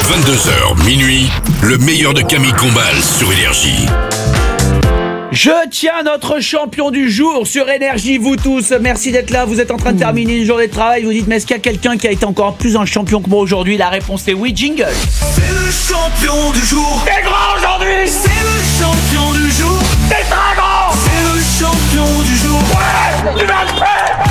22h, minuit, le meilleur de Camille Combal sur Énergie. Je tiens notre champion du jour sur Énergie, vous tous. Merci d'être là. Vous êtes en train de terminer une journée de travail. Vous dites, mais est-ce qu'il y a quelqu'un qui a été encore plus un champion que moi aujourd'hui? La réponse est oui, jingle. C'est le champion du jour. T'es grand aujourd'hui. C'est le champion du jour. T'es très grand. C'est le champion du jour. Ouais, tu vas le faire.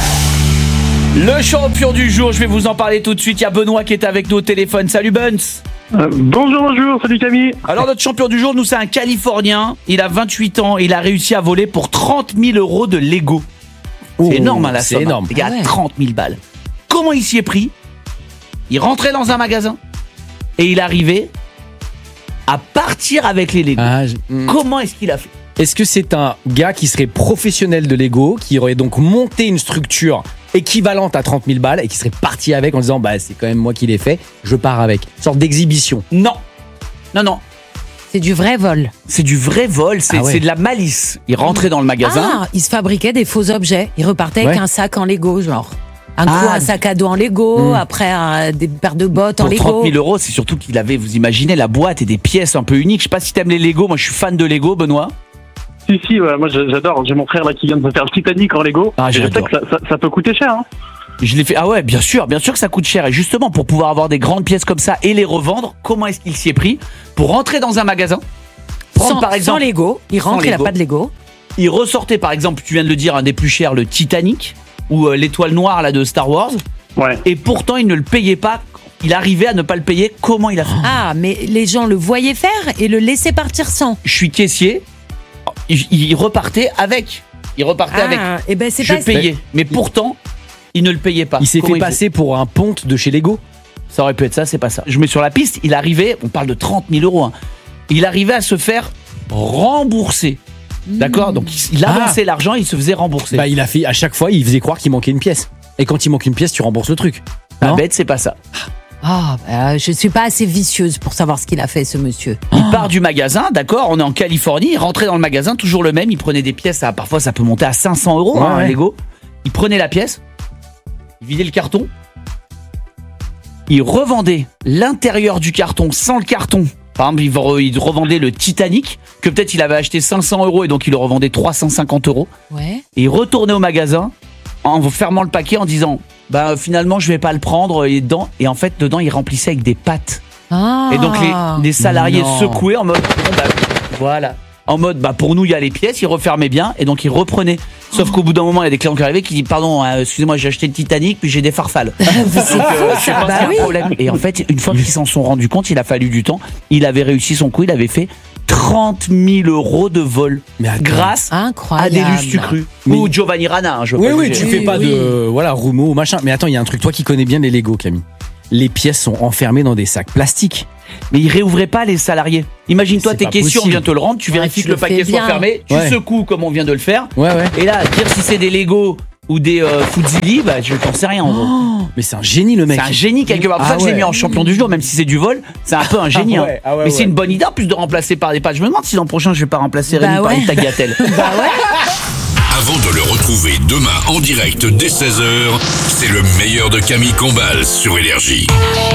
Le champion du jour, je vais vous en parler tout de suite. Il y a Benoît qui est avec nous au téléphone. Salut Buns. Bonjour, salut Camille. Alors notre champion du jour, nous c'est un Californien. Il a 28 ans et il a réussi à voler pour 30 000 euros de Lego. C'est énorme la somme. C'est énorme. Les gars, 30 000 balles. Comment il s'y est pris? Il rentrait dans un magasin et il arrivait à partir avec les Lego. Comment est-ce qu'il a fait? Est-ce que c'est un gars qui serait professionnel de Lego, qui aurait donc monté une structure équivalente à 30 000 balles et qui serait parti avec en disant bah c'est quand même moi qui l'ai fait, je pars avec, une sorte d'exhibition? Non. Non. C'est du vrai vol. C'est du vrai vol, c'est de la malice. Il rentrait dans le magasin. Ah, il se fabriquait des faux objets. Il repartait avec un sac en Lego, genre. Un sac à dos en Lego, après des paires de bottes en Pour Lego. 30 000 euros, c'est surtout qu'il avait, vous imaginez, la boîte et des pièces un peu uniques. Je sais pas si t'aimes les Lego, moi je suis fan de Lego, Benoît. Si, ouais, moi j'adore. J'ai mon frère là qui vient de se faire le Titanic en Lego. Ah, Et je sais j'adore. que ça peut coûter cher. Hein. Je l'ai fait. Ah ouais, bien sûr que ça coûte cher. Et justement, pour pouvoir avoir des grandes pièces comme ça et les revendre, comment est-ce qu'il s'y est pris? Pour rentrer dans un magasin, prendre par exemple. Sans Lego. Il rentre, il n'a pas de Lego. Il ressortait par exemple, tu viens de le dire, un des plus chers, le Titanic, ou l'étoile noire là de Star Wars. Ouais. Et pourtant, il ne le payait pas. Il arrivait à ne pas le payer. Comment il a fait? Ah, mais les gens le voyaient faire et le laissaient partir sans. Je suis caissier. Il repartait avec. Avec. Et ben c'est Je pas payais. Mais pourtant, il ne le payait pas. Il s'est Comment fait passer pour un ponte de chez Lego. Ça aurait pu être ça, c'est pas ça. Je mets sur la piste, il arrivait, on parle de 30 000 euros, hein. Il arrivait à se faire rembourser. D'accord? Donc il avançait l'argent, il se faisait rembourser. Bah il a fait, à chaque fois, il faisait croire qu'il manquait une pièce. Et quand il manque une pièce, tu rembourses le truc. La Non bête, c'est pas ça. Ah, je suis pas assez vicieuse pour savoir ce qu'il a fait, ce monsieur. Il part du magasin, d'accord, on est en Californie, il rentrait dans le magasin, toujours le même, il prenait des pièces, parfois ça peut monter à 500 euros, un Lego. Il prenait la pièce, il vidait le carton, il revendait l'intérieur du carton sans le carton. Par exemple, il revendait le Titanic, que peut-être il avait acheté 500 euros et donc il le revendait 350 euros. Ouais. Et il retournait au magasin en fermant le paquet en disant bah finalement je vais pas le prendre et en fait dedans il remplissait avec des pâtes. Ah. Et donc les salariés Non. secouaient en mode bon, bah, voilà. En mode bah pour nous il y a les pièces, il refermait bien et donc il reprenait. Sauf qu'au bout d'un moment il y a des clients qui arrivaient qui disent pardon excusez-moi j'ai acheté le Titanic puis j'ai des farfales. Donc je sais pas s'il y a un problème. Et en fait une fois qu'ils s'en sont rendus compte, il a fallu du temps. Il avait réussi son coup, il avait fait 30 000 euros de vol grâce à Incroyable. des Lustucru ou Giovanni Rana. Je veux pas Oui, juger. tu fais pas oui. de Roumeau, machin. Mais attends, il y a un truc, toi qui connais bien les Lego, Camille. Les pièces sont enfermées dans des sacs plastiques. Mais il réouvrait pas les salariés. Imagine-toi, C'est t'es pas caissier, on possible. vient te le rendre, tu vérifies tu que le le fais paquet soit bien. fermé, tu Ouais. secoues comme on vient de le faire. Ouais. Et là, dire si c'est des Lego ou des Fuzzili, bah je t'en sais rien en gros. Mais c'est un génie, le mec. C'est un génie quelque part. C'est pour ça que je l'ai mis en champion du jour, même si c'est du vol, c'est un peu un génie. ouais, hein. Mais c'est une bonne idée en plus de remplacer par des pattes. Je me demande si l'an prochain je vais pas remplacer Rémi par une tagliatelle. Avant de le retrouver demain en direct dès 16h, c'est le meilleur de Camille Combal sur Énergie.